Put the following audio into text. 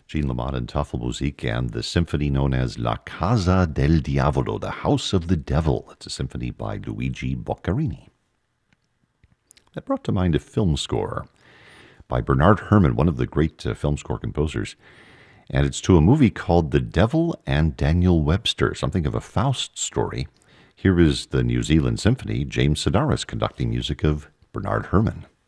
Gene Lamont and Tafelmusik and the symphony known as La Casa del Diavolo, the House of the Devil. It's a symphony by Luigi Boccherini. That brought to mind a film score by Bernard Herrmann, one of the great film score composers. And it's to a movie called The Devil and Daniel Webster, something of a Faust story. Here is the New Zealand Symphony, James Sedaris conducting music of Bernard Herrmann.